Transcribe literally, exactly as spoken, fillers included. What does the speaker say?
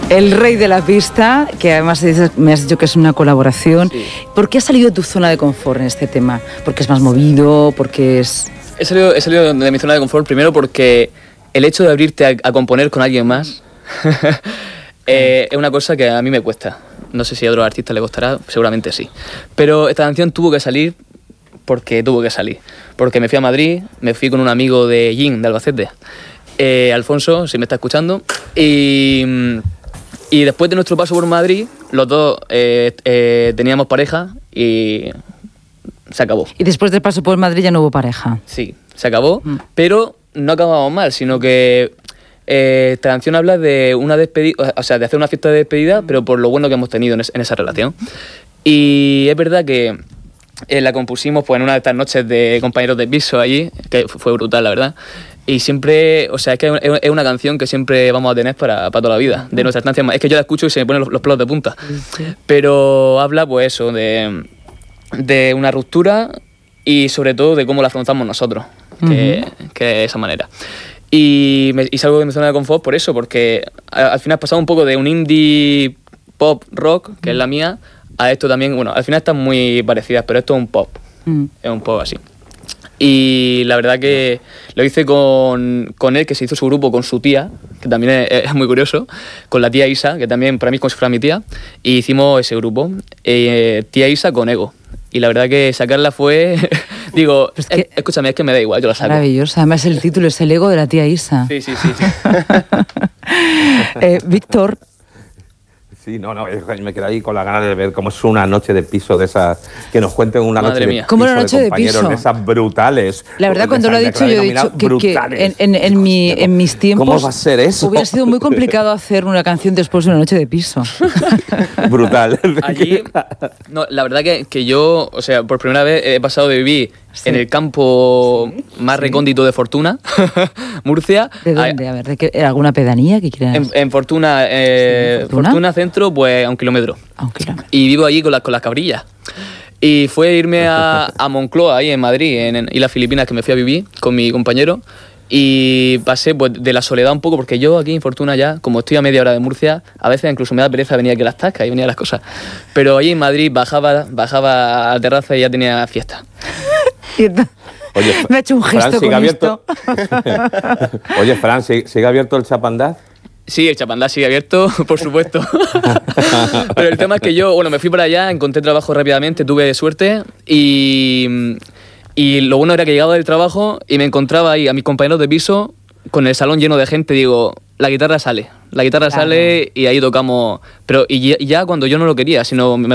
El rey de la pista, que además me has dicho que es una colaboración. Sí. ¿Por qué has salido de tu zona de confort en este tema? ¿Porque es más movido? ¿Porque es...? He salido, he salido de mi zona de confort primero porque el hecho de abrirte a, a componer con alguien más eh, es una cosa que a mí me cuesta. No sé si a otros artistas les costará, seguramente sí. Pero esta canción tuvo que salir porque tuvo que salir. Porque me fui a Madrid, me fui con un amigo de Gin, de Albacete, eh, Alfonso, si me está escuchando, y, y después de nuestro paso por Madrid, los dos eh, eh, teníamos pareja y se acabó. Y después del paso por Madrid ya no hubo pareja. Sí, se acabó, Mm. pero no acabamos mal, sino que eh, esta canción habla de una despedida, o sea, de hacer una fiesta de despedida, pero por lo bueno que hemos tenido en, es, en esa relación. Y es verdad que eh, la compusimos pues en una de estas noches de compañeros de piso allí, que fue brutal, la verdad. Y siempre, o sea, es que es una canción que siempre vamos a tener para, para toda la vida, de nuestra estancia. Es que yo la escucho y se me ponen los, los pelos de punta. Sí. Pero habla, pues eso, de, de una ruptura y sobre todo de cómo la afrontamos nosotros, que, uh-huh. que de esa manera. Y, me, y salgo de mi zona de confort por eso, porque a, al final he pasado un poco de un indie pop rock, que uh-huh. es la mía, a esto también. Bueno, al final están muy parecidas, pero esto es un pop, uh-huh. es un pop así. Y la verdad que lo hice con, con él, que se hizo su grupo con su tía, que también es, es muy curioso, con la tía Isa, que también para mí es como si fuera mi tía, y hicimos ese grupo, eh, tía Isa con Ego. Y la verdad que sacarla fue... digo, es que, escúchame, es que me da igual, yo la saco. Maravilloso, además el título es El ego de la tía Isa. Sí, sí, sí. sí. eh, Víctor... Sí, no, no, me quedé ahí con la ganas de ver cómo es una noche de piso de esas, que nos cuenten una Madre noche mía. de piso ¿Cómo una noche de de compañeros, piso? de esas brutales. La verdad, cuando lo ha dicho, yo he dicho que, que en, en, en, mi, en mis tiempos... ¿Cómo va a ser eso? Hubiera sido muy complicado hacer una canción después de una noche de piso. Brutal. Allí, no, la verdad que, que yo, o sea, por primera vez he pasado de vivir sí. en el campo ¿Sí? más ¿Sí? recóndito de Fortuna, Murcia. ¿De dónde? A, a ver, ¿de qué, ¿alguna pedanía que quieras? En, en Fortuna, eh, ¿Sí? ¿Fortuna? Fortuna Centro, pues a un kilómetro. A un kilómetro. Y vivo allí con las, con las cabrillas. Y fue irme a, a Moncloa, ahí en Madrid, en, en Islas Filipinas, que me fui a vivir con mi compañero. Y pasé pues, de la soledad un poco, porque yo aquí en Fortuna ya, como estoy a media hora de Murcia, a veces incluso me da pereza venir aquí a las tascas y venir a las cosas. Pero allí en Madrid bajaba, bajaba a la terraza y ya tenía fiesta. Oye, me ha hecho un gesto Fran, con abierto... Oye, Fran, ¿sigue abierto el Chapandaz? Sí, el Chapandaz sigue abierto, por supuesto. Pero el tema es que yo, bueno, me fui para allá, encontré trabajo rápidamente, tuve suerte y... Y lo bueno era que llegaba del trabajo y me encontraba ahí a mis compañeros de piso con el salón lleno de gente. Digo, la guitarra sale, la guitarra claro. sale y ahí tocamos. Pero y ya, y ya cuando yo no lo quería, sino me